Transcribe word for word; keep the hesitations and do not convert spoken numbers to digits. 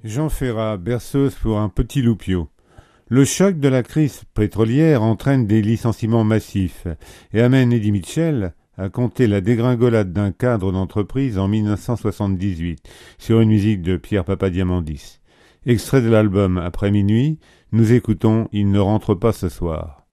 Jean Ferrat, berceuse pour un petit loupio. Le choc de la crise pétrolière entraîne des licenciements massifs et amène Eddie Mitchell à compter la dégringolade d'un cadre d'entreprise en mille neuf cent soixante-dix-huit sur une musique de Pierre Papadiamandis. Extrait de l'album Après minuit, nous écoutons Il ne rentre pas ce soir.